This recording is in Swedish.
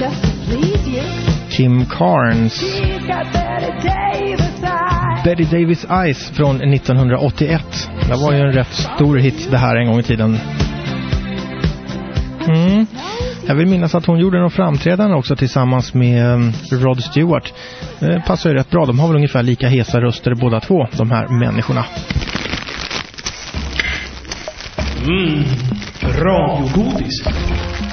Kim Carnes. Betty Davis Eyes från 1981. Det var ju en rätt stor hit det här en gång i tiden. Jag vill minnas att hon gjorde någon framträdande också tillsammans med Rod Stewart. Det passar ju rätt bra. De har väl ungefär lika hesa röster båda två, de här människorna. Radiogodis.